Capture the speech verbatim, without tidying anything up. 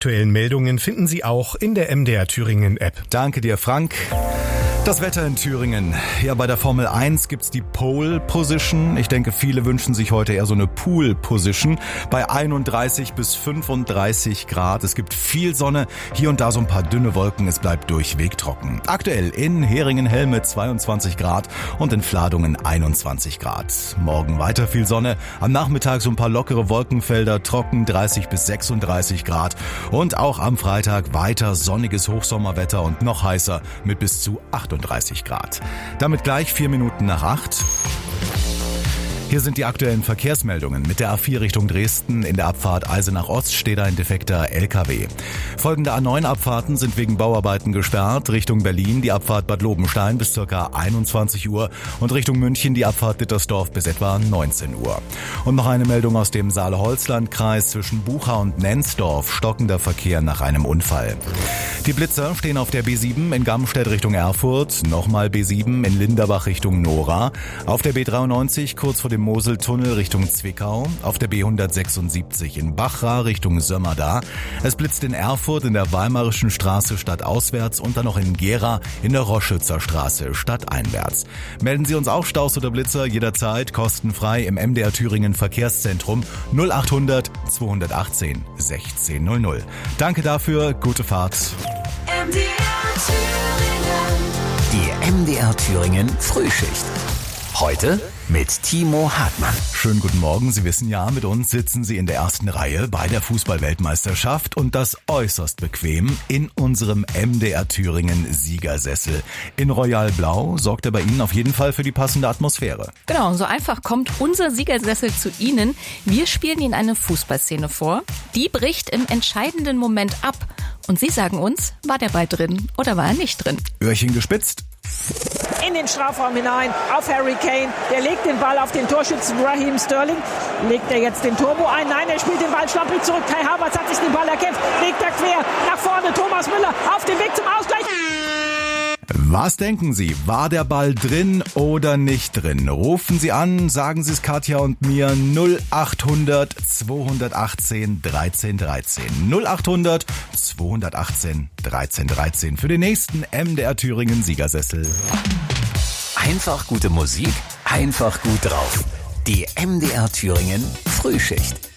Aktuellen Meldungen finden Sie auch in der M D R Thüringen App. Danke dir, Frank. Das Wetter in Thüringen. Ja, bei der Formel eins gibt's die Pole Position. Ich denke, viele wünschen sich heute eher so eine Pool Position. Bei einunddreißig bis fünfunddreißig Grad. Es gibt viel Sonne, hier und da so ein paar dünne Wolken. Es bleibt durchweg trocken. Aktuell in Heringen-Helme zweiundzwanzig Grad und in Fladungen einundzwanzig Grad. Morgen weiter viel Sonne. Am Nachmittag so ein paar lockere Wolkenfelder, trocken dreißig bis sechsunddreißig Grad. Und auch am Freitag weiter sonniges Hochsommerwetter und noch heißer mit bis zu achtunddreißig Grad. Damit gleich vier Minuten nach acht. Hier sind die aktuellen Verkehrsmeldungen. Mit der A vier Richtung Dresden in der Abfahrt Eisenach-Ost steht ein defekter L K W. Folgende A neun Abfahrten sind wegen Bauarbeiten gesperrt. Richtung Berlin die Abfahrt Bad Lobenstein bis ca. einundzwanzig Uhr und Richtung München die Abfahrt Dittersdorf bis etwa neunzehn Uhr. Und noch eine Meldung aus dem Saale-Holzland-Kreis zwischen Bucha und Nensdorf. Stockender Verkehr nach einem Unfall. Die Blitzer stehen auf der B sieben in Gamstedt Richtung Erfurt. Nochmal B sieben in Linderbach Richtung Nora. Auf der B dreiundneunzig kurz vor dem Moseltunnel Richtung Zwickau, auf der B hundertsechsundsiebzig in Bachra Richtung Sömmerda. Es blitzt in Erfurt in der Weimarischen Straße stadtauswärts und dann noch in Gera in der Roschützer Straße stadteinwärts. Melden Sie uns auch Staus oder Blitzer jederzeit kostenfrei im M D R Thüringen Verkehrszentrum null achthundert zweihundertachtzehn sechzehn null null. Danke dafür, gute Fahrt. M D R Thüringen. Die M D R Thüringen Frühschicht. Heute mit Timo Hartmann. Schönen guten Morgen. Sie wissen ja, mit uns sitzen Sie in der ersten Reihe bei der Fußball-Weltmeisterschaft und das äußerst bequem in unserem M D R Thüringen Siegersessel. In Royal Blau sorgt er bei Ihnen auf jeden Fall für die passende Atmosphäre. Genau, so einfach kommt unser Siegersessel zu Ihnen. Wir spielen Ihnen eine Fußballszene vor. Die bricht im entscheidenden Moment ab. Und Sie sagen uns, war der Ball drin oder war er nicht drin? Öhrchen gespitzt. In den Strafraum hinein auf Harry Kane. Der legt den Ball auf den Torschützen Raheem Sterling. Legt er jetzt den Turbo ein? Nein, er spielt den Ball schlampig zurück. Kai Havertz hat sich den Ball erkämpft. Legt er quer nach vorne. Thomas Müller auf dem Weg zum Ausgleich. Was denken Sie? War der Ball drin oder nicht drin? Rufen Sie an, sagen Sie es Katja und mir null achthundert zweihundertachtzehn dreizehn dreizehn. null achthundert zweihundertachtzehn dreizehn dreizehn für den nächsten M D R Thüringen Siegersessel. Einfach gute Musik, einfach gut drauf. Die M D R Thüringen Frühschicht.